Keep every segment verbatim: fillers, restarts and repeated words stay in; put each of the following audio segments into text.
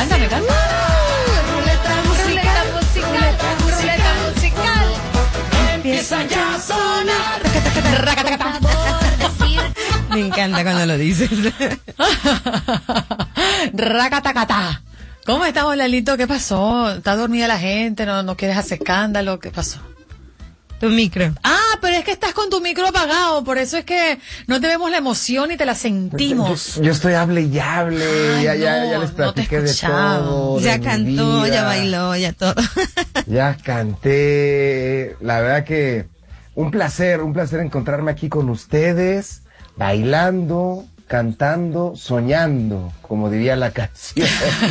encanta, me encanta. Ruleta musical, musical, ruleta musical. Empieza ya a sonar. Me encanta cuando lo dices. Racatacatá. ¿Cómo estamos, Lalito? ¿Qué pasó? ¿Está dormida la gente? ¿No, no quieres hacer escándalo? ¿Qué pasó? Tu micro. Ah, pero es que estás con tu micro apagado, por eso es que no te vemos la emoción y te la sentimos. Yo, yo estoy hable y hable, Ay, ya, ya, no, ya les no te platiqué de escuchamos. todo. Ya de mi cantó, vida. ya bailó, ya todo. Ya canté. La verdad que un placer, un placer encontrarme aquí con ustedes, bailando, cantando, soñando, como diría la canción.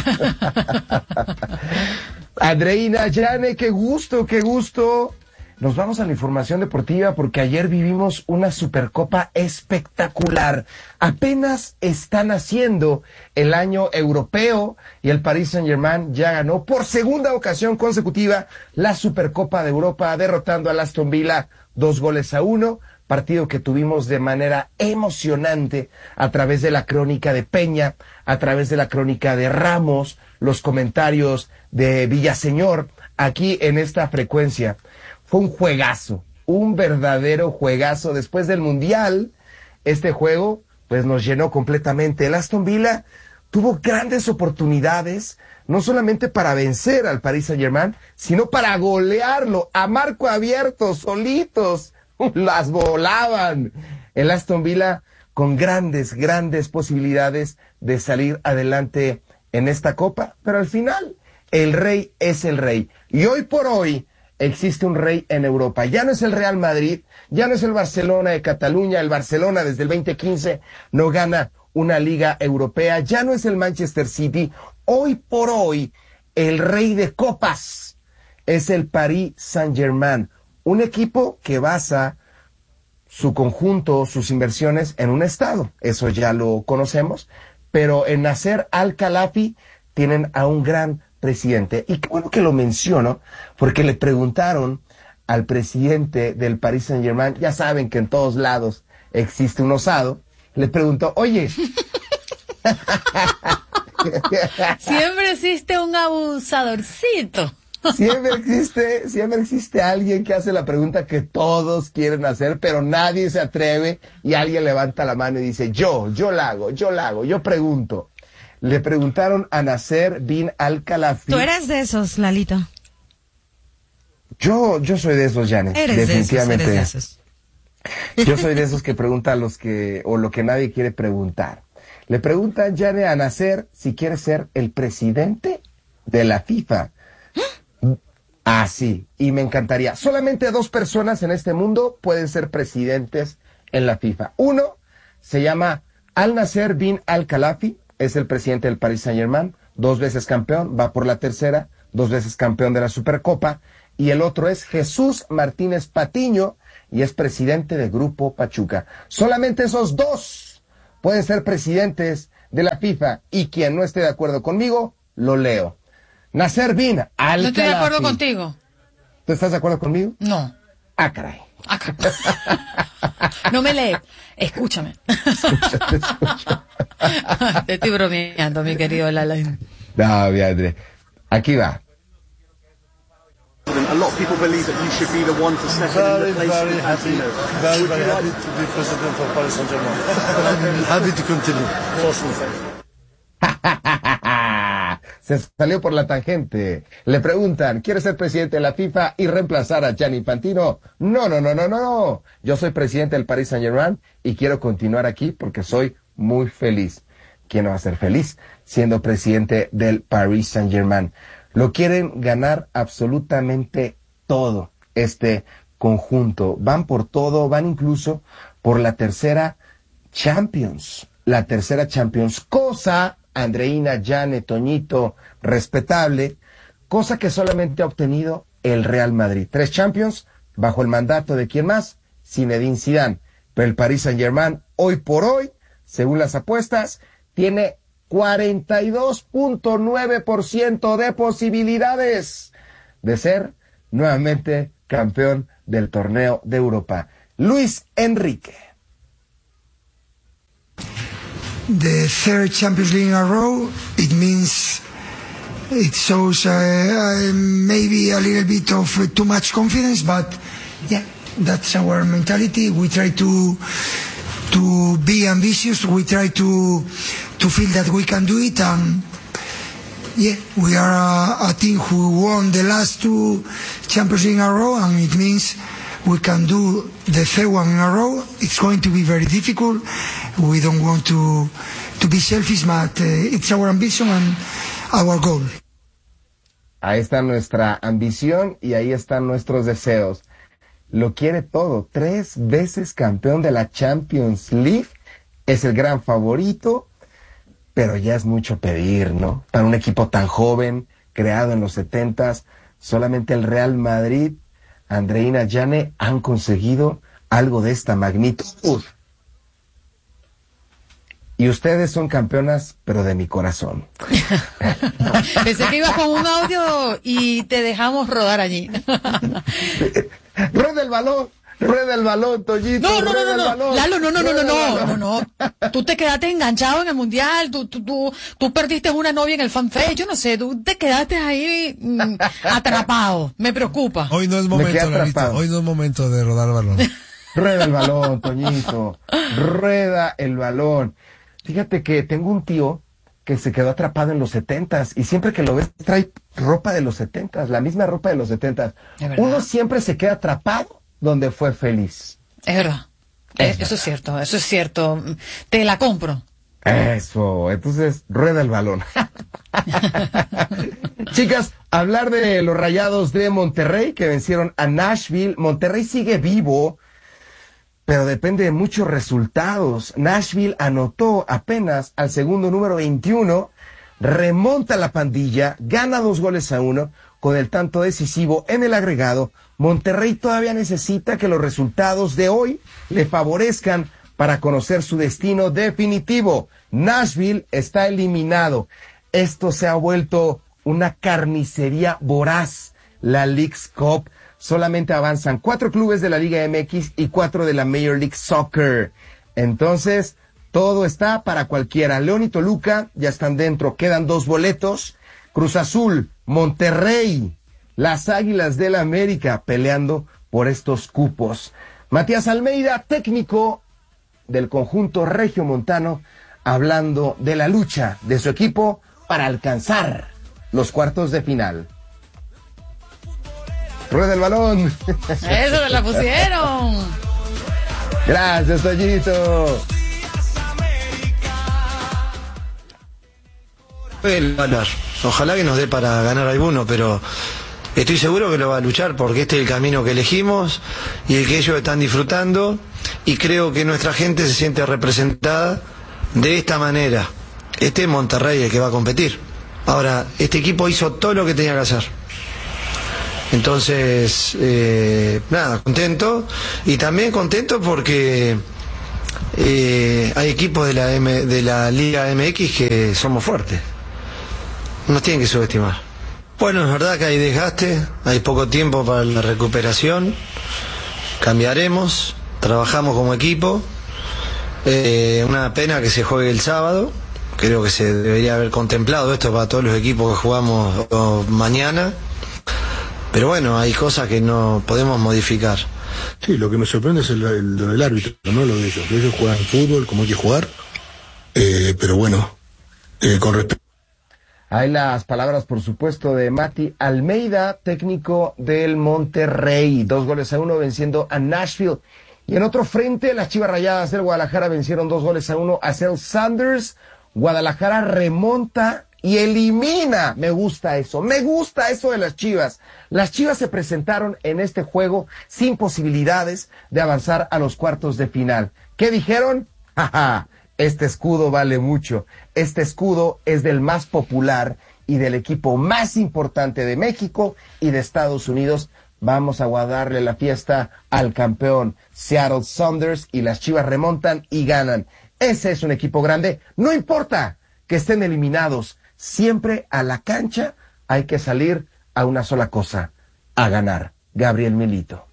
Andreina, Yane, qué gusto, qué gusto. Nos vamos a la información deportiva porque ayer vivimos una Supercopa espectacular. Apenas están haciendo el año europeo y el Paris Saint-Germain ya ganó por segunda ocasión consecutiva la Supercopa de Europa, derrotando al Aston Villa dos goles a uno. Partido que tuvimos de manera emocionante a través de la crónica de Peña, a través de la crónica de Ramos, los comentarios de Villaseñor aquí en esta frecuencia. Fue un juegazo, un verdadero juegazo. Después del Mundial, este juego pues nos llenó completamente. El Aston Villa tuvo grandes oportunidades, no solamente para vencer al Paris Saint-Germain, sino para golearlo a marco abierto, solitos. Las volaban. El Aston Villa con grandes, grandes posibilidades de salir adelante en esta copa, pero al final el rey es el rey. Y hoy por hoy existe un rey en Europa. Ya no es el Real Madrid, ya no es el Barcelona de Cataluña. El Barcelona desde el veinte quince no gana una liga europea. Ya no es el Manchester City. Hoy por hoy el rey de copas es el Paris Saint-Germain. Un equipo que basa su conjunto, sus inversiones en un estado. Eso ya lo conocemos. Pero en Nasser Al-Khelaifi tienen a un gran presidente. Y qué bueno que lo menciono, porque le preguntaron al presidente del Paris Saint-Germain, ya saben que en todos lados existe un osado, le preguntó, oye... Siempre existe un abusadorcito. Siempre existe, siempre existe alguien que hace la pregunta que todos quieren hacer, pero nadie se atreve y alguien levanta la mano y dice, yo, yo la hago, yo la hago, yo pregunto. Le preguntaron a Nasser bin Al-Khelaifi. Tú eres de esos, Lalito. Yo, yo soy de esos, Janet. Eres definitivamente. de esos, eres de esos. Yo soy de esos que pregunta a los que, o lo que nadie quiere preguntar. Le preguntan, Janet, a Nasser si quiere ser el presidente de la FIFA. Ah, sí, y me encantaría. Solamente dos personas en este mundo pueden ser presidentes en la FIFA. Uno se llama Al-Nasser bin Al-Khelaifi, es el presidente del Paris Saint-Germain, dos veces campeón, va por la tercera, dos veces campeón de la Supercopa. Y el otro es Jesús Martínez Patiño, y es presidente del Grupo Pachuca. Solamente esos dos pueden ser presidentes de la FIFA, y quien no esté de acuerdo conmigo, lo leo. Nasser bin Al-Khelaifi. No estoy de acuerdo contigo. ¿Tú estás de acuerdo conmigo? No. Ah, caray. Ah, caray. No me lee. Escúchame. Escúchate, escúchate. Te estoy bromeando, mi querido Lala. No, mi André. Aquí va. A lot of people believe that you should be the one to step Very, in and replace very happy, Infantino. very, Would very you happy like- to be president of Paris Saint-Germain. Happy to continue. Se salió por la tangente. Le preguntan, ¿quiere ser presidente de la FIFA y reemplazar a Gianni Infantino? No, no, no, no, no, no. Yo soy presidente del Paris Saint-Germain y quiero continuar aquí porque soy muy feliz. ¿Quién no va a ser feliz siendo presidente del Paris Saint-Germain? Lo quieren ganar absolutamente todo, este conjunto. Van por todo, van incluso por la tercera Champions. La tercera Champions, cosa, Andreina, Yane, Toñito, respetable, cosa que solamente ha obtenido el Real Madrid. Tres Champions, bajo el mandato de quién más, Zinedine Zidane. Pero el Paris Saint-Germain, hoy por hoy, según las apuestas, tiene cuarenta y dos punto nueve por ciento de posibilidades de ser nuevamente campeón del torneo de Europa. Luis Enrique. The third Champions League in a row, it means it shows uh, uh, maybe a little bit of uh, too much confidence, but yeah, that's our mentality. We try to to be ambitious. We try to to feel that we can do it, and yeah, we are a, a team who won the last two Champions League in a row, and it means we can do the third one in a row. It's going to be very difficult. We don't want to to be selfish, but uh, it's our ambition and our goal. Ahí está nuestra ambición y ahí están nuestros deseos. Lo quiere todo. Tres veces campeón de la Champions League. Es el gran favorito, pero ya es mucho pedir, ¿no? Para un equipo tan joven, creado en los setentas, solamente el Real Madrid, Andreina Llane, han conseguido algo de esta magnitud. Y ustedes son campeonas, pero de mi corazón. Pensé que ibas con un audio y te dejamos rodar allí. Rueda el balón, rueda el balón, Toñito. No, no, no, no, no, balón, Lalo, no, no, no, no, no, no, no, no. Tú te quedaste enganchado en el mundial, tú, tú, tú, tú perdiste una novia en el fanfest, yo no sé, tú te quedaste ahí mm, atrapado. Me preocupa. Hoy no es momento, Lalito, hoy no es momento de rodar el balón. Rueda el balón, Toñito. Rueda el balón. Fíjate que tengo un tío que se quedó atrapado en los setentas y siempre que lo ves trae ropa de los setentas, la misma ropa de los setentas. Uno siempre se queda atrapado donde fue feliz. Es verdad. Es, eso es cierto, eso es cierto. Te la compro. Eso, entonces rueda el balón. Chicas, hablar de los Rayados de Monterrey que vencieron a Nashville. Monterrey sigue vivo, pero depende de muchos resultados. Nashville anotó apenas al segundo número veintiuno, remonta la pandilla, gana dos goles a uno con el tanto decisivo en el agregado. Monterrey todavía necesita que los resultados de hoy le favorezcan para conocer su destino definitivo. Nashville está eliminado. Esto se ha vuelto una carnicería voraz. La Leagues Cup. Solamente avanzan cuatro clubes de la Liga M X y cuatro de la Major League Soccer. Entonces, todo está para cualquiera. León y Toluca ya están dentro. Quedan dos boletos. Cruz Azul, Monterrey, las Águilas del América peleando por estos cupos. Matías Almeida, técnico del conjunto regiomontano, hablando de la lucha de su equipo para alcanzar los cuartos de final. Rueda el balón. Eso me la pusieron. Gracias, Toñito. Ojalá que nos dé para ganar alguno, pero estoy seguro que lo va a luchar porque este es el camino que elegimos y el que ellos están disfrutando, y creo que nuestra gente se siente representada de esta manera. Este es Monterrey el que va a competir. Ahora, este equipo hizo todo lo que tenía que hacer. Entonces, eh, nada, contento, y también contento porque eh, hay equipos de la M, de la Liga M X que somos fuertes. Nos tienen que subestimar. Bueno, es verdad que hay desgaste, hay poco tiempo para la recuperación, cambiaremos, trabajamos como equipo, eh, una pena que se juegue el sábado, creo que se debería haber contemplado esto para todos los equipos que jugamos oh, mañana. Pero bueno, hay cosas que no podemos modificar. Sí, lo que me sorprende es el, el, el árbitro, no lo de ellos. Ellos juegan fútbol como hay que jugar, eh, pero bueno, eh, con respecto. Hay las palabras, por supuesto, de Mati Almeida, técnico del Monterrey. Dos goles a uno venciendo a Nashville. Y en otro frente, las Chivas Rayadas del Guadalajara vencieron dos goles a uno a Seattle Sounders. Guadalajara remonta y elimina. Me gusta eso, me gusta eso de las Chivas. Las Chivas se presentaron en este juego sin posibilidades de avanzar a los cuartos de final. ¿Qué dijeron? ¡Ja! Este escudo vale mucho. Este escudo es del más popular y del equipo más importante de México y de Estados Unidos. Vamos a guardarle la fiesta al campeón Seattle Sounders, y las Chivas remontan y ganan. Ese es un equipo grande. No importa que estén eliminados. Siempre a la cancha hay que salir a una sola cosa, a ganar. Gabriel Milito.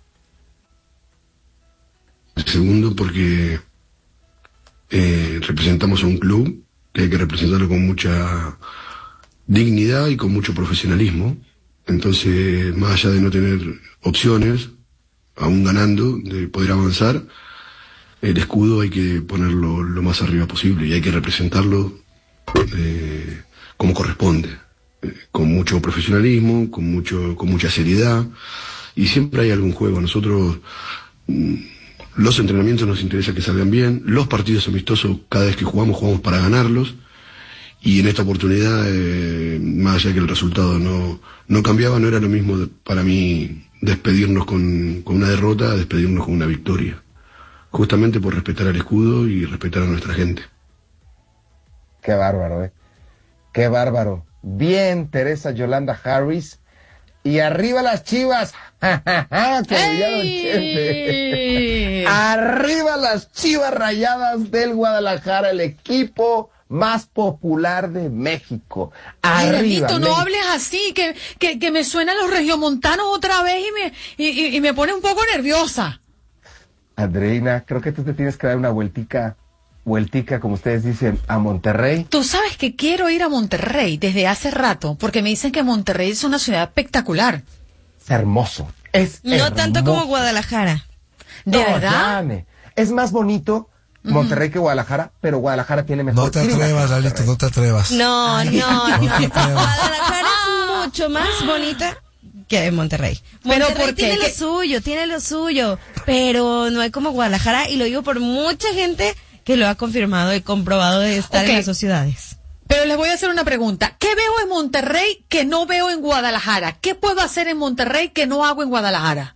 Segundo, porque eh, representamos a un club que hay que representarlo con mucha dignidad y con mucho profesionalismo. Entonces, más allá de no tener opciones, aún ganando, de poder avanzar, el escudo hay que ponerlo lo más arriba posible y hay que representarlo eh, como corresponde, eh, con mucho profesionalismo, con mucho, con mucha seriedad, y siempre hay algún juego. A nosotros mm, los entrenamientos nos interesa que salgan bien, los partidos amistosos cada vez que jugamos, jugamos para ganarlos, y en esta oportunidad, eh, más allá de que el resultado no, no cambiaba, no era lo mismo de, para mí despedirnos con, con una derrota, despedirnos con una victoria. Justamente por respetar al escudo y respetar a nuestra gente. Qué bárbaro, ¿eh? Qué bárbaro. Bien, Teresa Yolanda Harris. Y arriba las Chivas. ¡Hey! Arriba las Chivas Rayadas del Guadalajara, el equipo más popular de México. Arriba. Ay, Lalito, no hables así, que, que, que me suenan los regiomontanos otra vez y me, y, y, y me pone un poco nerviosa. Andreina, creo que tú te tienes que dar una vueltica, vueltica, como ustedes dicen, a Monterrey. Tú sabes que quiero ir a Monterrey desde hace rato, porque me dicen que Monterrey es una ciudad espectacular. Es hermoso, es No hermoso. tanto como Guadalajara. ¿De no, verdad? Llame. Es más bonito Monterrey uh-huh. que Guadalajara, pero Guadalajara tiene mejor No te atrevas, Lalito, no te atrevas. No, Ay, no, no. no. Guadalajara es mucho más bonita que Monterrey. Pero Monterrey ¿por qué? tiene lo ¿Qué? suyo, tiene lo suyo, pero no hay como Guadalajara, y lo digo por mucha gente que lo ha confirmado y comprobado de estar Okay. en esas sociedades. Pero les voy a hacer una pregunta. ¿Qué veo en Monterrey que no veo en Guadalajara? ¿Qué puedo hacer en Monterrey que no hago en Guadalajara?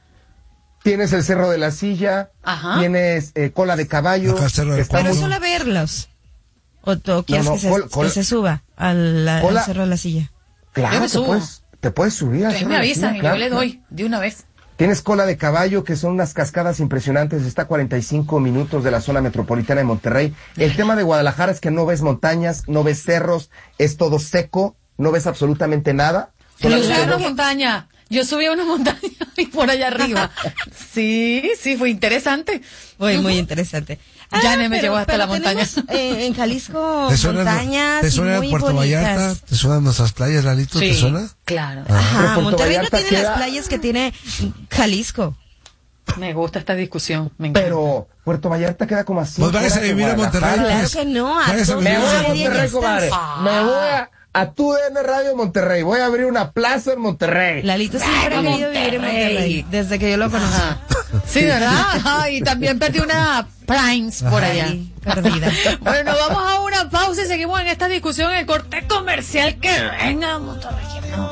Tienes el Cerro de la Silla, Ajá. tienes eh, Cola de Caballo. Acá el Cerro del que está Pero muy- solo verlos. ¿O tú quieres No, no, que, se, col- col- que se suba al, al Cola- Cerro de la Silla? Yo Claro, me te subo. puedes, te puedes subir al Ustedes Cerro me de la avisan Silla, y claro, yo le claro. doy de una vez. Tienes Cola de Caballo, que son unas cascadas impresionantes. Está a cuarenta y cinco minutos de la zona metropolitana de Monterrey. El tema de Guadalajara es que no ves montañas, no ves cerros, es todo seco, no ves absolutamente nada. Yo Solamente subí a una ves- montaña. Yo subí a una montaña y por allá arriba. Sí, sí, fue interesante. Muy, muy Ujú. interesante. Ya me pero- llevó hasta pero la montaña. tenemos, eh, en Jalisco, ¿Te suena, montañas ¿te suena muy Puerto bonitas. Vallarta? ¿Te suenan nuestras playas, Lalito? Sí, ¿Te suena? claro. Pero Ajá, Puerto Monterrey no Vallarta tiene queda- las playas que tiene Jalisco. Me gusta esta discusión. Me encanta. Pero Puerto Vallarta queda como así. Pues váyase a vivir a Monterrey. Claro pues. que no, a Váyase a dos Me vivir voy a a media Monterrey, distancia. comadre. Me voy a, a tu D N Radio Monterrey. Voy a abrir una plaza en Monterrey. Lalito siempre ha Ay, querido vivir en Monterrey, desde que yo lo conocí. Ajá. Sí, ¿verdad? Ajá, y también perdí una Primes por allá. Ay, perdida. Bueno, nos vamos a una pausa y seguimos en esta discusión en el corte comercial. Que venga, Monterrey.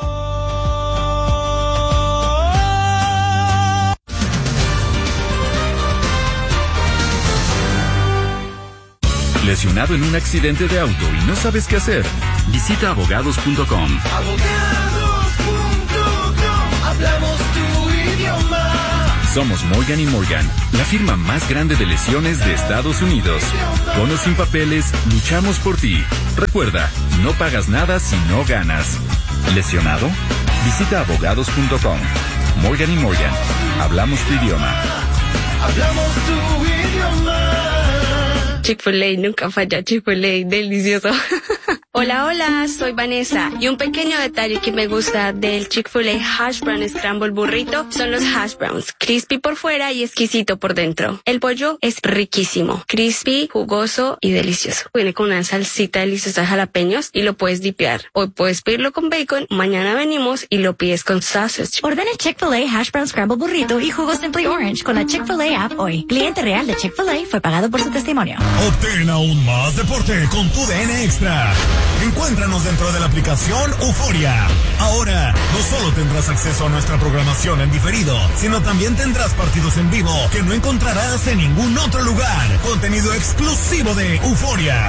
¿Lesionado en un accidente de auto y no sabes qué hacer? Visita abogados punto com. Abogados punto com, hablamos tu idioma. Somos Morgan y Morgan, la firma más grande de lesiones de Estados Unidos. Con o sin papeles, luchamos por ti. Recuerda, no pagas nada si no ganas. ¿Lesionado? Visita abogados punto com. Morgan y Morgan, hablamos tu idioma. Hablamos tu idioma. Chick-fil-A nunca falla, Chick-fil-A, delicioso. Hola, hola, soy Vanessa y un pequeño detalle que me gusta del Chick-fil-A Hash Brown Scramble Burrito son los hash browns, crispy por fuera y exquisito por dentro. El pollo es riquísimo, crispy, jugoso y delicioso. Viene con una salsita deliciosa de jalapeños y lo puedes dipear. Hoy puedes pedirlo con bacon, mañana venimos y lo pides con sausage. Ordena Chick-fil-A Hash Brown Scramble Burrito y jugo Simply Orange con la Chick-fil-A app hoy. Cliente real de Chick-fil-A fue pagado por su testimonio. Obtén aún más deporte con tu D N Extra. Encuéntranos dentro de la aplicación Euforia. Ahora, no solo tendrás acceso a nuestra programación en diferido, sino también tendrás partidos en vivo que no encontrarás en ningún otro lugar. Contenido exclusivo de Euforia.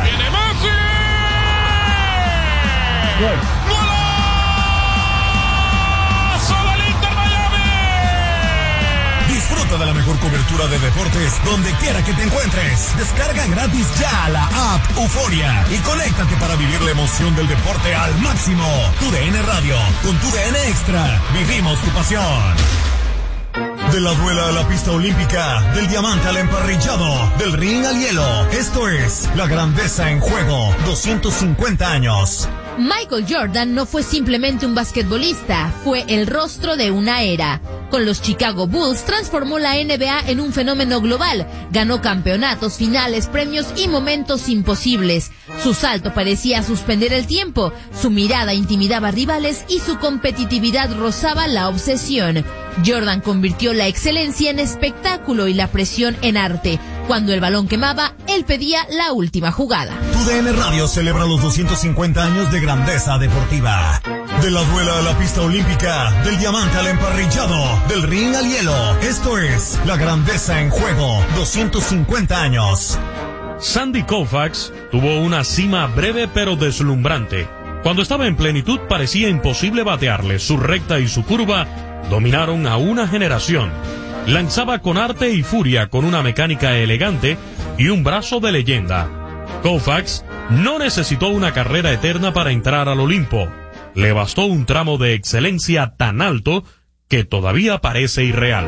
Disfruta de la mejor cobertura de deportes donde quiera que te encuentres. Descarga gratis ya la app Euforia y conéctate para vivir la emoción del deporte al máximo. Tu D N Radio, con tu D N Extra, vivimos tu pasión. De la duela a la pista olímpica, del diamante al emparrillado, del ring al hielo. Esto es La Grandeza en Juego, doscientos cincuenta años. Michael Jordan no fue simplemente un basquetbolista, fue el rostro de una era. Con los Chicago Bulls transformó la N B A en un fenómeno global, ganó campeonatos, finales, premios y momentos imposibles. Su salto parecía suspender el tiempo, su mirada intimidaba rivales y su competitividad rozaba la obsesión. Jordan convirtió la excelencia en espectáculo y la presión en arte. Cuando el balón quemaba, él pedía la última jugada. Tu D N Radio celebra los doscientos cincuenta años de grandeza deportiva. De la duela a la pista olímpica, del diamante al emparrillado, del ring al hielo. Esto es La Grandeza en Juego, doscientos cincuenta años. Sandy Koufax tuvo una cima breve pero deslumbrante. Cuando estaba en plenitud parecía imposible batearle. Su recta y su curva dominaron a una generación. Lanzaba con arte y furia, con una mecánica elegante y un brazo de leyenda. Koufax no necesitó una carrera eterna para entrar al Olimpo. Le bastó un tramo de excelencia tan alto que todavía parece irreal.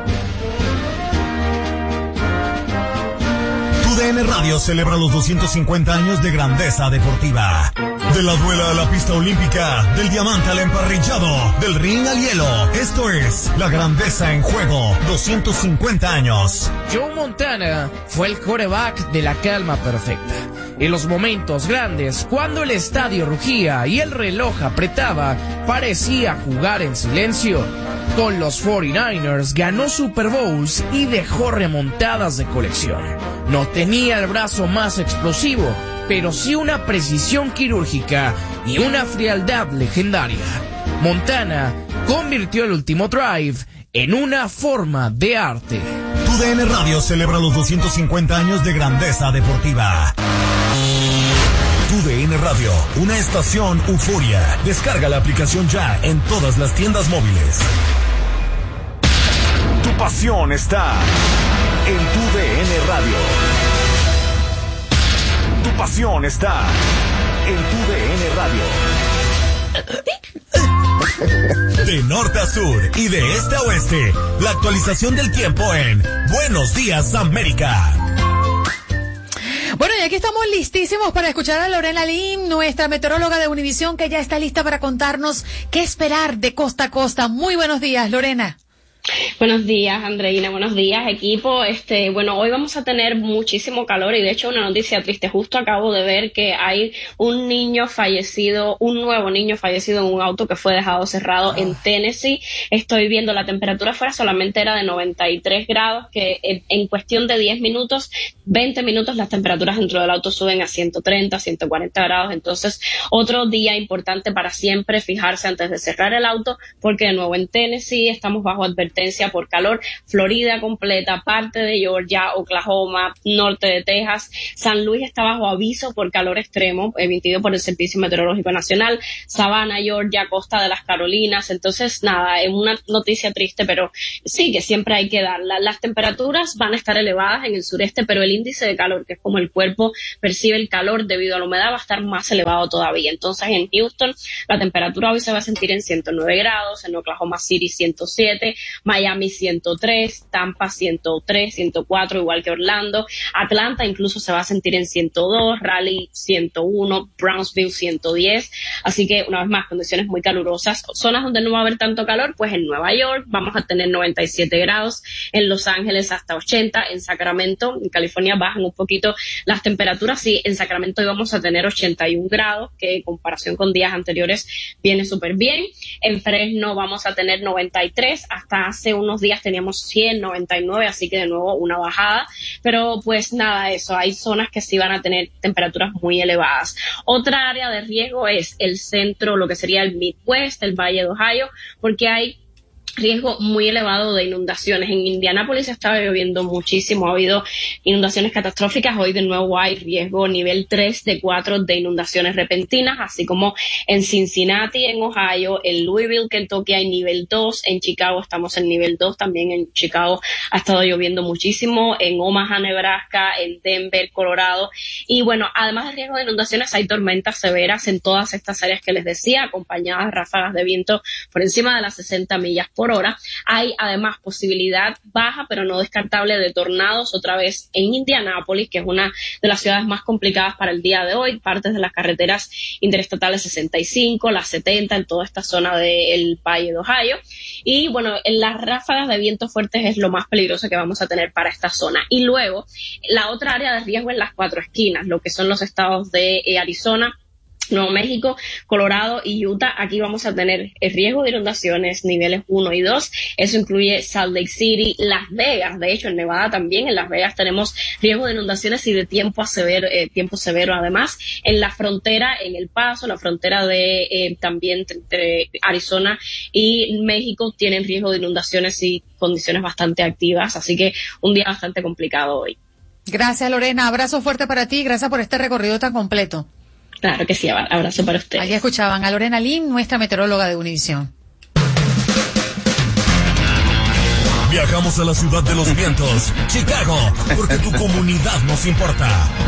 Tu D N Radio celebra los doscientos cincuenta años de grandeza deportiva. De la duela a la pista olímpica, del diamante al emparrillado, del ring al hielo. Esto es La Grandeza en Juego, doscientos cincuenta años. Joe Montana fue el quarterback de la calma perfecta. En los momentos grandes, cuando el estadio rugía y el reloj apretaba, parecía jugar en silencio. Con los cuarenta y nueve ers ganó Super Bowls y dejó remontadas de colección. No tenía el brazo más explosivo, pero sí una precisión quirúrgica y una frialdad legendaria. Montana convirtió el último drive en una forma de arte. Tu D N Radio celebra los doscientos cincuenta años de grandeza deportiva. Tu D N Radio, una estación euforia. Descarga la aplicación ya en todas las tiendas móviles. Tu pasión está en Tu D N Radio. Tu pasión está en Tu D N Radio. De norte a sur y de este a oeste, la actualización del tiempo en Buenos Días América. Bueno, y aquí estamos listísimos para escuchar a Lorena Lim, nuestra meteoróloga de Univisión, que ya está lista para contarnos qué esperar de costa a costa. Muy buenos días, Lorena. Buenos días, Andreina, buenos días, equipo. Este, bueno, hoy vamos a tener muchísimo calor y de hecho una noticia triste. Justo acabo de ver que hay un niño fallecido, un nuevo niño fallecido en un auto que fue dejado cerrado en Tennessee. Estoy viendo la temperatura afuera solamente era de noventa y tres grados, que en, en cuestión de diez minutos, veinte minutos, las temperaturas dentro del auto suben a ciento treinta, ciento cuarenta grados. Entonces, otro día importante para siempre fijarse antes de cerrar el auto, porque de nuevo en Tennessee estamos bajo advertencia por calor. Florida completa, parte de Georgia, Oklahoma, norte de Texas. San Luis está bajo aviso por calor extremo emitido por el Servicio Meteorológico Nacional. Savannah, Georgia, costa de las Carolinas. Entonces, nada, es una noticia triste, pero sí que siempre hay que darla. Las temperaturas van a estar elevadas en el sureste, pero el índice de calor, que es como el cuerpo percibe el calor debido a la humedad, va a estar más elevado todavía. Entonces, en Houston, la temperatura hoy se va a sentir en ciento nueve grados, en Oklahoma City ciento siete, Miami ciento tres, Tampa ciento tres, ciento cuatro, igual que Orlando. Atlanta incluso se va a sentir en ciento dos, Raleigh ciento uno, Brownsville ciento diez. Así que, una vez más, condiciones muy calurosas. Zonas donde no va a haber tanto calor, pues en Nueva York vamos a tener noventa y siete grados, en Los Ángeles hasta ochenta, en Sacramento, en California bajan un poquito las temperaturas. Sí, en Sacramento hoy vamos a tener ochenta y un grados, que en comparación con días anteriores viene súper bien. En Fresno vamos a tener noventa y tres, hasta hace unos días teníamos cien, noventa y nueve, así que de nuevo una bajada, pero pues nada, eso, hay zonas que sí van a tener temperaturas muy elevadas. Otra área de riesgo es el centro, lo que sería el Midwest, el Valle de Ohio, porque hay riesgo muy elevado de inundaciones. En Indianápolis estaba lloviendo muchísimo, ha habido inundaciones catastróficas. Hoy de nuevo hay riesgo nivel tres de cuatro de inundaciones repentinas, así como en Cincinnati, en Ohio, en Louisville, Kentucky hay nivel dos, en Chicago estamos en nivel dos, también en Chicago ha estado lloviendo muchísimo, en Omaha, Nebraska, en Denver, Colorado. Y bueno, además de riesgo de inundaciones, hay tormentas severas en todas estas áreas que les decía, acompañadas de ráfagas de viento por encima de las sesenta millas por por hora. Hay además posibilidad baja, pero no descartable, de tornados otra vez en Indianápolis, que es una de las ciudades más complicadas para el día de hoy. Partes de las carreteras interestatales sesenta y cinco, las setenta, en toda esta zona del Valle de Ohio. Y bueno, en las ráfagas de vientos fuertes es lo más peligroso que vamos a tener para esta zona. Y luego, la otra área de riesgo en las cuatro esquinas, lo que son los estados de eh, Arizona, Nuevo México, Colorado y Utah. Aquí vamos a tener el riesgo de inundaciones niveles uno y dos. Eso incluye Salt Lake City, Las Vegas. De hecho, en Nevada también. En Las Vegas tenemos riesgo de inundaciones y de tiempo a severo, eh, tiempo severo además. En la frontera, en El Paso, la frontera de eh, también entre Arizona y México, tienen riesgo de inundaciones y condiciones bastante activas. Así que un día bastante complicado hoy. Gracias, Lorena. Abrazo fuerte para ti. Gracias por este recorrido tan completo. Claro que sí, abrazo para ustedes. Allí escuchaban a Lorena Lim, nuestra meteoróloga de Univisión. Viajamos a la ciudad de los vientos, Chicago, porque tu comunidad nos importa.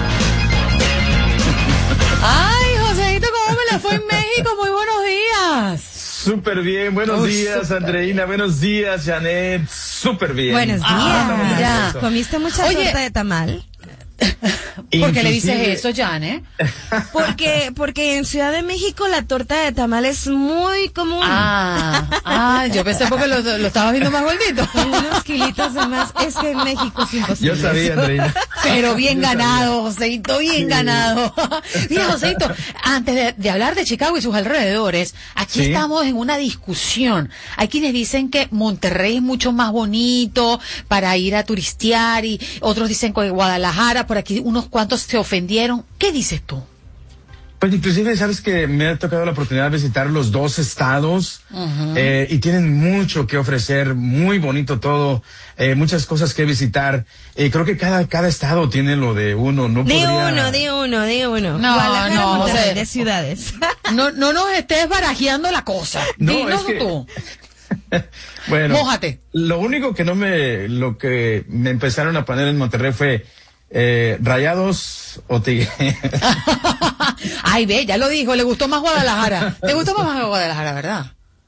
Ay, Joséito, ¿cómo me la fue en México? Muy buenos días. Súper bien, buenos Uy, días, super Andreina, buenos días, Janet, súper bien. Buenos días. Ah, ya. ¿Comiste mucha Oye, torta de tamal? ¿Por qué le dices Inclusive- eso, Jan, eh? Porque, porque en Ciudad de México la torta de tamal es muy común. Ah, ah, yo pensé porque lo, lo estabas viendo más gordito. Unos kilitos de más. Es que en México es imposible. Yo sabía, Andreina. Pero bien Yo sabía. ganado, Joséito, bien Sí. ganado. Mira, Joséito, antes de, de hablar de Chicago y sus alrededores, aquí Sí. estamos en una discusión. Hay quienes dicen que Monterrey es mucho más bonito para ir a turistear y otros dicen que Guadalajara, por aquí unos cuantos se ofendieron. ¿Qué dices tú? Pues inclusive, sabes que me ha tocado la oportunidad de visitar los dos estados Ujú. eh, y tienen mucho que ofrecer, muy bonito todo, eh, muchas cosas que visitar. Eh, creo que cada cada estado tiene lo de uno. No Di podría... uno, di uno, di uno. No, Guadalajara, no, Monterrey, José. de ciudades. No, no nos estés barajeando la cosa. No, Dinos es que- tú. Bueno, Mójate. lo único que no me, lo que me empezaron a poner en Monterrey fue eh, Rayados o Tigres. Ay, ve, ya lo dijo, le gustó más Guadalajara. ¿Te gustó más Guadalajara, verdad?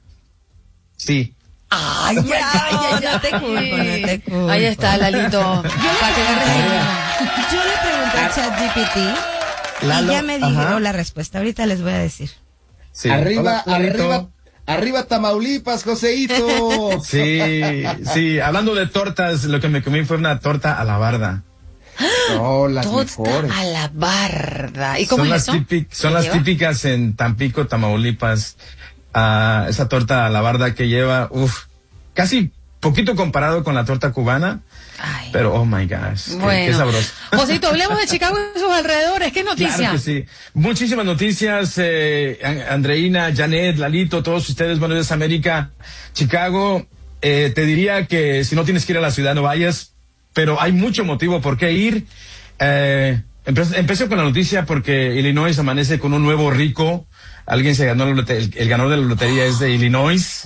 Sí. Ay, ay, ay, ay, No te culpo, no te culpo. Ahí está, Lalito. Para que le regañen. Yo le pregunté a ChatGPT y Lalo, ya me dijo ajá. la respuesta. Ahorita les voy a decir. Sí. Arriba, Hola, Lalito. arriba, arriba Tamaulipas, Joseito. Sí, sí, hablando de tortas, lo que me comí fue una torta a la barda. No, las Torta mejores. a la barda. ¿Y cómo son es las eso? típic- son ¿Qué las lleva? típicas en Tampico, Tamaulipas. Ah, esa torta a la barda que lleva, uff, casi poquito comparado con la torta cubana. Ay. Pero, oh my gosh, qué, Bueno. qué sabroso. Josito, hablemos de Chicago y sus alrededores. ¿Qué noticia? Claro que sí. Muchísimas noticias, eh, An- Andreina, Janet, Lalito, todos ustedes, buenos días, América. Chicago, eh, te diría que si no tienes que ir a la ciudad, no vayas, pero hay mucho motivo por qué ir. Eh, empe- empecé con la noticia porque Illinois amanece con un nuevo rico. Alguien se ganó la lote- el, el ganador de la lotería es de Illinois.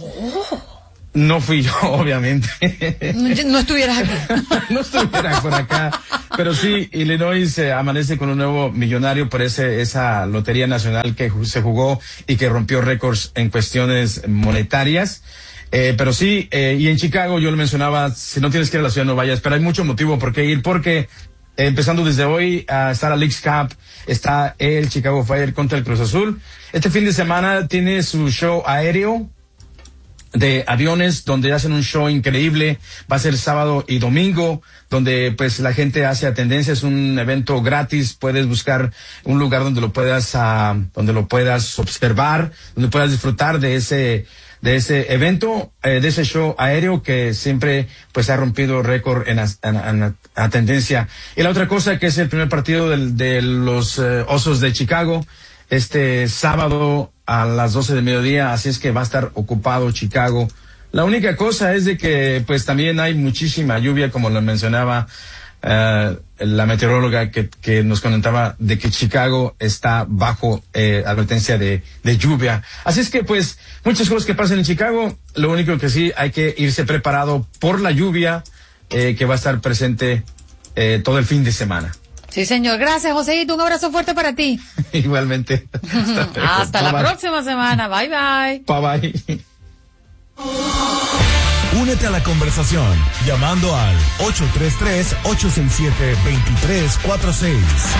No fui yo, obviamente. No, no estuvieras aquí. No estuviera por acá. Pero sí, Illinois eh, amanece con un nuevo millonario por ese, esa lotería nacional que ju- se jugó y que rompió récords en cuestiones monetarias. Eh, pero sí, eh, y en Chicago yo lo mencionaba, si no tienes que ir a la ciudad no vayas, pero hay mucho motivo por qué ir, porque eh, empezando desde hoy a estar a Leagues Cup, está el Chicago Fire contra el Cruz Azul. Este fin de semana tiene su show aéreo de aviones donde hacen un show increíble. Va a ser sábado y domingo, donde pues la gente hace atendencia. Es un evento gratis. Puedes buscar un lugar donde lo puedas, ah, donde lo puedas observar, donde puedas disfrutar de ese de ese evento, eh, de ese show aéreo que siempre pues ha rompido récord en, as- en, en atendencia. Y la otra cosa que es el primer partido del, de los eh, Osos de Chicago este sábado a las doce del mediodía, así es que va a estar ocupado Chicago. La única cosa es de que pues también hay muchísima lluvia, como lo mencionaba eh, la meteoróloga que, que nos comentaba de que Chicago está bajo eh, advertencia de, de lluvia. Así es que pues muchas cosas que pasan en Chicago, lo único que sí hay que irse preparado por la lluvia eh, que va a estar presente eh, todo el fin de semana. Sí, señor. Gracias, Joséito. Un abrazo fuerte para ti. Igualmente. Hasta, luego. Hasta la Bye, bye. próxima semana. Bye, bye. Bye bye. Únete a la conversación llamando al ocho tres tres, ocho seis siete, dos tres cuatro seis.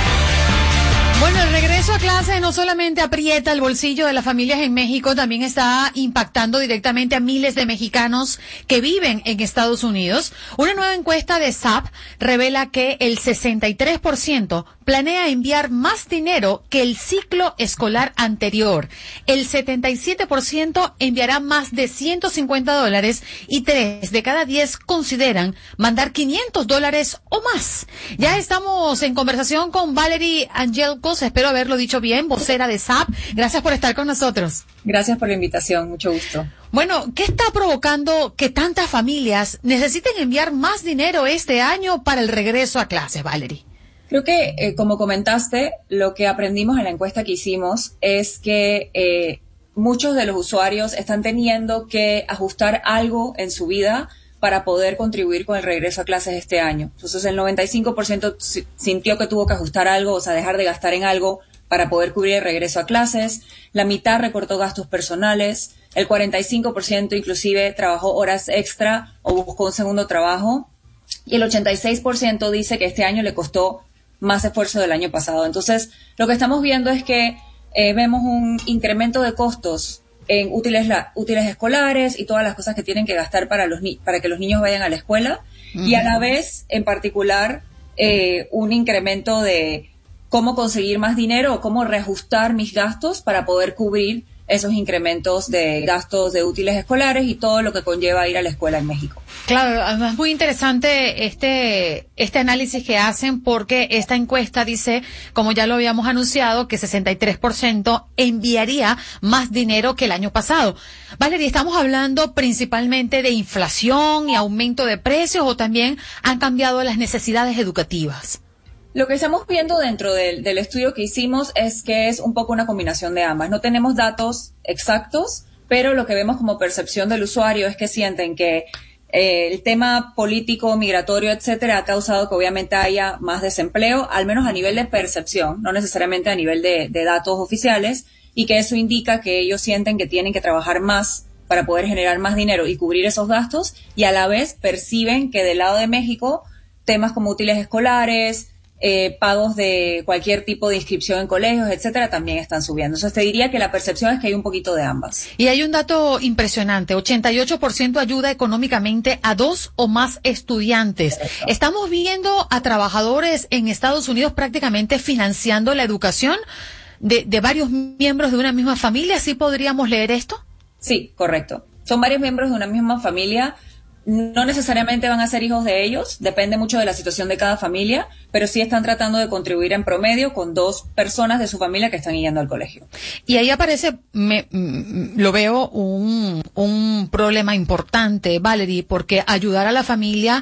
Bueno, el regreso a clase no solamente aprieta el bolsillo de las familias en México, también está impactando directamente a miles de mexicanos que viven en Estados Unidos. Una nueva encuesta de S A P revela que el sesenta y tres por ciento planea enviar más dinero que el ciclo escolar anterior. El setenta y siete por ciento enviará más de ciento cincuenta dólares y tres de cada diez consideran mandar quinientos dólares o más. Ya estamos en conversación con Valerie Angelcos, espero haberlo dicho bien, vocera de S A P. Gracias por estar con nosotros. Gracias por la invitación, mucho gusto. Bueno, ¿qué está provocando que tantas familias necesiten enviar más dinero este año para el regreso a clases, Valerie? Creo que, eh, como comentaste, lo que aprendimos en la encuesta que hicimos es que eh, muchos de los usuarios están teniendo que ajustar algo en su vida para poder contribuir con el regreso a clases este año. Entonces, el noventa y cinco por ciento sintió que tuvo que ajustar algo, o sea, dejar de gastar en algo para poder cubrir el regreso a clases. La mitad recortó gastos personales. El cuarenta y cinco por ciento inclusive trabajó horas extra o buscó un segundo trabajo. Y el ochenta y seis por ciento dice que este año le costó más esfuerzo del año pasado. Entonces, lo que estamos viendo es que eh, vemos un incremento de costos en útiles, la, útiles escolares y todas las cosas que tienen que gastar para, los ni- para que los niños vayan a la escuela. Uh-huh. Y a la vez, en particular, eh, un incremento de cómo conseguir más dinero o cómo reajustar mis gastos para poder cubrir esos incrementos de gastos de útiles escolares y todo lo que conlleva ir a la escuela en México. Claro, además es muy interesante este este análisis que hacen, porque esta encuesta dice, como ya lo habíamos anunciado, que sesenta y tres por ciento enviaría más dinero que el año pasado. Valerie, ¿estamos hablando principalmente de inflación y aumento de precios o también han cambiado las necesidades educativas? Lo que estamos viendo dentro del, del estudio que hicimos es que es un poco una combinación de ambas. No tenemos datos exactos, pero lo que vemos como percepción del usuario es que sienten que eh, el tema político, migratorio, etcétera, ha causado que obviamente haya más desempleo, al menos a nivel de percepción, no necesariamente a nivel de, de datos oficiales, y que eso indica que ellos sienten que tienen que trabajar más para poder generar más dinero y cubrir esos gastos, y a la vez perciben que del lado de México temas como útiles escolares, Eh, pagos de cualquier tipo de inscripción en colegios, etcétera, también están subiendo. Entonces te diría que la percepción es que hay un poquito de ambas. Y hay un dato impresionante, ochenta y ocho por ciento ayuda económicamente a dos o más estudiantes. Perfecto. Estamos viendo a trabajadores en Estados Unidos prácticamente financiando la educación de, de varios miembros de una misma familia. ¿Sí podríamos leer esto? Sí, correcto. Son varios miembros de una misma familia. No necesariamente van a ser hijos de ellos, depende mucho de la situación de cada familia, pero sí están tratando de contribuir en promedio con dos personas de su familia que están yendo al colegio. Y ahí aparece, me, lo veo, un, un problema importante, Valerie, porque ayudar a la familia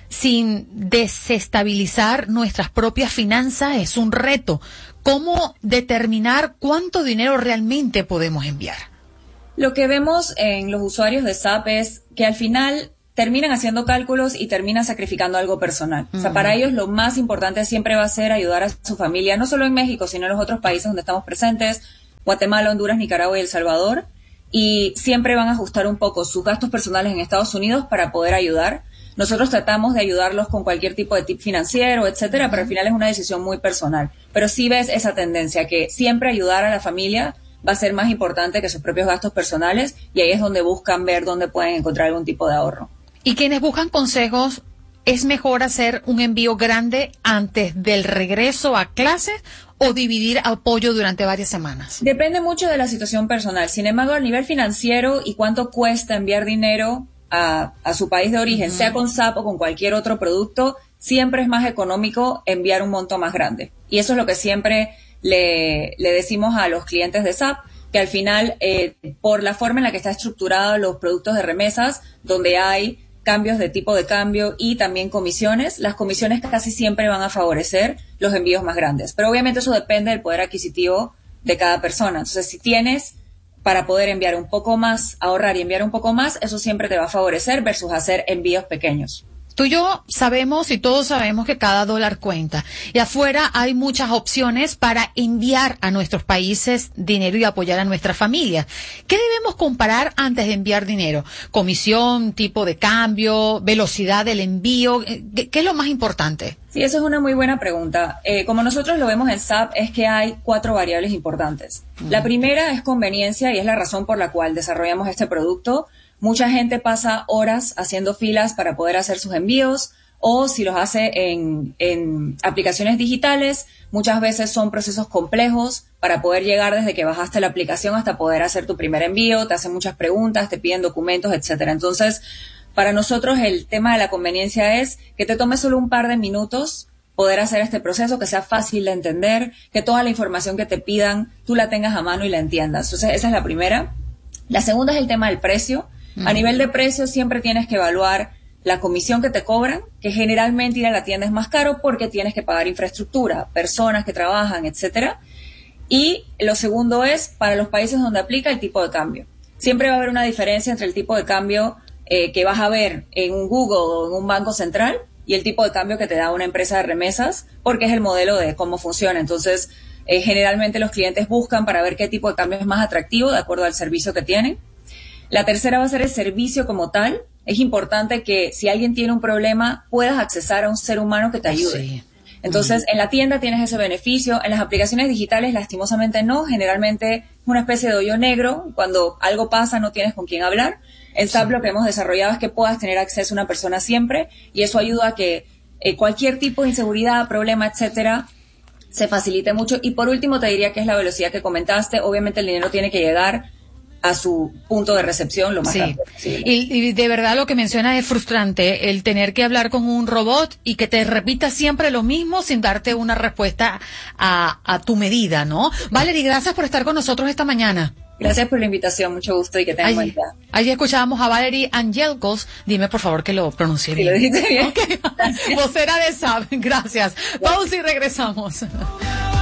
sin desestabilizar nuestras propias finanzas es un reto. ¿Cómo determinar cuánto dinero realmente podemos enviar? Lo que vemos en los usuarios de S A P es que al final terminan haciendo cálculos y terminan sacrificando algo personal. Uh-huh. O sea, para ellos lo más importante siempre va a ser ayudar a su familia, no solo en México, sino en los otros países donde estamos presentes, Guatemala, Honduras, Nicaragua y El Salvador, y siempre van a ajustar un poco sus gastos personales en Estados Unidos para poder ayudar. Nosotros tratamos de ayudarlos con cualquier tipo de tip financiero, etcétera, uh-huh. pero al final es una decisión muy personal. Pero sí ves esa tendencia, que siempre ayudar a la familia va a ser más importante que sus propios gastos personales, y ahí es donde buscan ver dónde pueden encontrar algún tipo de ahorro. Y quienes buscan consejos, ¿es mejor hacer un envío grande antes del regreso a clases o dividir apoyo durante varias semanas? Depende mucho de la situación personal. Sin embargo, a nivel financiero y cuánto cuesta enviar dinero a, a su país de origen, uh-huh. sea con S A P o con cualquier otro producto, siempre es más económico enviar un monto más grande. Y eso es lo que siempre le, le decimos a los clientes de S A P, que al final, eh, por la forma en la que está estructurado los productos de remesas, donde hay cambios de tipo de cambio y también comisiones, las comisiones casi siempre van a favorecer los envíos más grandes. Pero obviamente eso depende del poder adquisitivo de cada persona. Entonces, si tienes para poder enviar un poco más, ahorrar y enviar un poco más, eso siempre te va a favorecer versus hacer envíos pequeños. Tú y yo sabemos y todos sabemos que cada dólar cuenta. Y afuera hay muchas opciones para enviar a nuestros países dinero y apoyar a nuestras familias. ¿Qué debemos comparar antes de enviar dinero? Comisión, tipo de cambio, velocidad del envío. ¿Qué, qué es lo más importante? Sí, eso es una muy buena pregunta. Eh, como nosotros lo vemos en S A P, es que hay cuatro variables importantes. Uh-huh. La primera es conveniencia y es la razón por la cual desarrollamos este producto. Mucha gente pasa horas haciendo filas para poder hacer sus envíos, o si los hace en, en aplicaciones digitales, muchas veces son procesos complejos para poder llegar desde que bajaste la aplicación hasta poder hacer tu primer envío, te hacen muchas preguntas, te piden documentos, etcétera. Entonces, para nosotros el tema de la conveniencia es que te tome solo un par de minutos poder hacer este proceso, que sea fácil de entender, que toda la información que te pidan tú la tengas a mano y la entiendas. Entonces, esa es la primera. La segunda es el tema del precio. A nivel de precio siempre tienes que evaluar la comisión que te cobran, que generalmente ir a la tienda es más caro porque tienes que pagar infraestructura, personas que trabajan, etcétera. Y lo segundo es, para los países donde aplica, el tipo de cambio. Siempre va a haber una diferencia entre el tipo de cambio eh, que vas a ver en un Google o en un banco central y el tipo de cambio que te da una empresa de remesas, porque es el modelo de cómo funciona. Entonces, eh, generalmente los clientes buscan para ver qué tipo de cambio es más atractivo de acuerdo al servicio que tienen. La tercera va a ser el servicio como tal. Es importante que si alguien tiene un problema, puedas accesar a un ser humano que te ayude. Sí. Entonces, en la tienda tienes ese beneficio. En las aplicaciones digitales, lastimosamente no. Generalmente es una especie de hoyo negro. Cuando algo pasa, no tienes con quién hablar. En S A P sí. Lo que hemos desarrollado es que puedas tener acceso a una persona siempre, y eso ayuda a que eh, cualquier tipo de inseguridad, problema, etcétera, se facilite mucho. Y por último, te diría que es la velocidad que comentaste. Obviamente el dinero tiene que llegar a su punto de recepción lo más sí. rápido posible. Y, y de verdad lo que mencionas es frustrante, el tener que hablar con un robot y que te repita siempre lo mismo sin darte una respuesta a, a tu medida, ¿no? Valerie, gracias por estar con nosotros esta mañana. Gracias por la invitación, mucho gusto y que tengan buen día. Allí escuchábamos a Valerie Angelkos, dime por favor que lo pronuncie bien. Sí, lo dijiste bien. Okay. Vocera de S A P, gracias. Pausa y regresamos.